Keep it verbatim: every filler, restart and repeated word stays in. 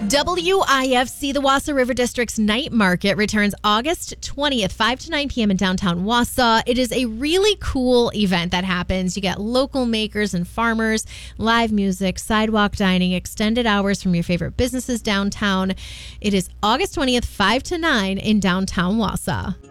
W I F C, the Wausau River District's night market, returns August twentieth, five to nine p.m. in downtown Wausau. It is a really cool event that happens. You get local makers and farmers, live music, sidewalk dining, extended hours from your favorite businesses downtown. It is August twentieth, five to nine in downtown Wausau.